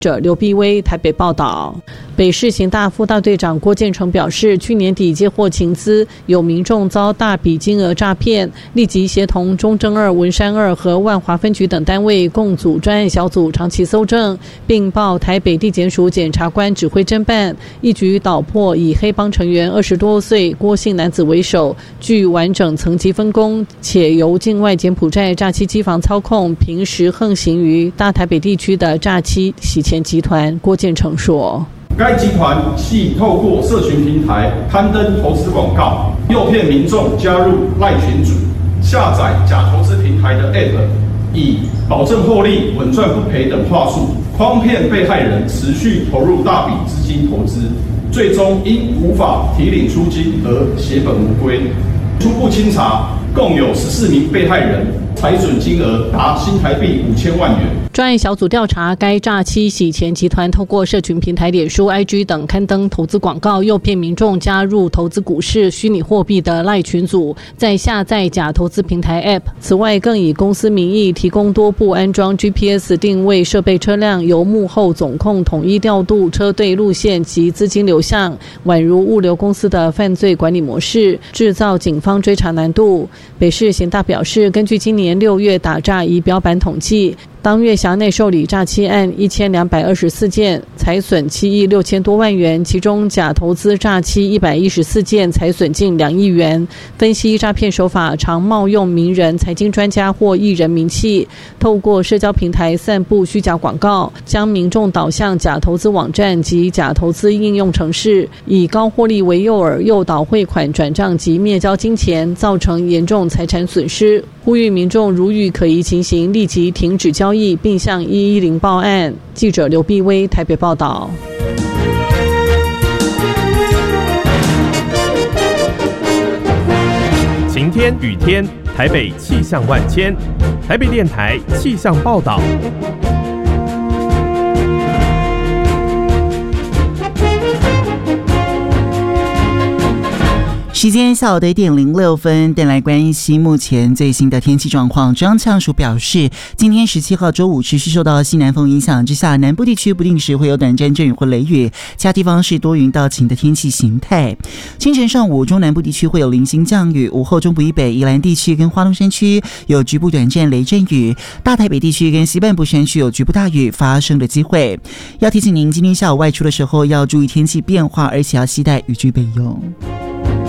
者刘碧威台北报道。北市刑大副大队长郭建成表示，去年底接获情资，有民众遭大笔金额诈骗，立即协同中正2、文山2和万华分局等单位共组专案小组长期搜证，并报台北地检署检察官指挥侦办，一举捣破以黑帮成员20多岁郭姓男子为首，具完整层级分工，且由境外柬埔寨诈欺机房操控，平时横行于大台北地区的诈欺洗钱集团。郭建成说， 该集团系透过社群平台刊登投资广告，诱骗民众加入赖群组，下载假投资平台的 App， 以保证获利、稳赚不赔等话术，诓骗被害人持续投入大笔资金投资，最终因无法提领出金而血本无归。初步清查，共有14名被害人，财损金额达新台币5000万元。 专案小组调查该诈欺洗钱集团透过社群平台脸书、IG 等刊登投资广告，诱骗民众加入投资股市、虚拟货币的赖群组，再下载假投资平台 App。此外，更以公司名义提供多部安装 GPS 定位设备车辆，由幕后总控统一调度车队路线及资金流向，宛如物流公司的犯罪管理模式，制造警方追查难度。北市刑大表示，根据今年6月打诈仪表板统计，当月辖内受理诈欺案1224件，财损7亿6千多万元，其中假投资诈欺114件，财损近2亿元。分析诈骗手法常冒用名人、财经专家或艺人名气，透过社交平台散布虚假广告，将民众导向假投资网站及假投资应用程式，以高获利为诱饵，诱导汇款转账及灭交金钱，造成严重财产损失。呼吁民众如遇可疑情形，立即停止交易，并向110报案。记者刘碧威台北报道。 晴天雨天，台北气象万千。台北电台气象报道。 时间下午的1点06分，带来关心目前最新的天气状况。中央气象署表示，今天17号周五持续受到西南风影响之下，南部地区不定时会有短暂阵雨或雷雨，其他地方是多云到晴的天气形态。清晨上午，中南部地区会有零星降雨，午后中部以北、宜兰地区跟花东山区有局部短暂雷阵雨，大台北地区跟西半部山区有局部大雨发生的机会。要提醒您，今天下午外出的时候要注意天气变化，而且要携带雨具备用。